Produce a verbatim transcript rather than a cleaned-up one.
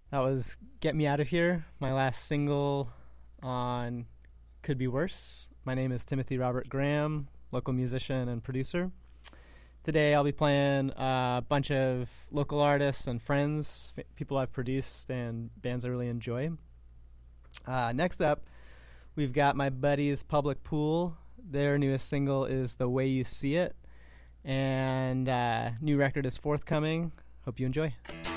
That was Get Me Out of Here, my last single on Could Be Worse. My name is Timothy Robert Graham, local musician and producer. Today I'll be playing a bunch of local artists and friends, f- people I've produced and bands I really enjoy. Uh, next up, we've got my buddies Public Pool. Their newest single is The Way You See It, and uh, new record is forthcoming. Hope you enjoy.